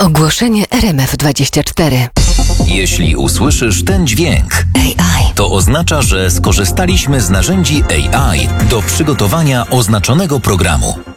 Ogłoszenie RMF24. Jeśli usłyszysz ten dźwięk, AI. to oznacza, że skorzystaliśmy z narzędzi AI do przygotowania oznaczonego programu.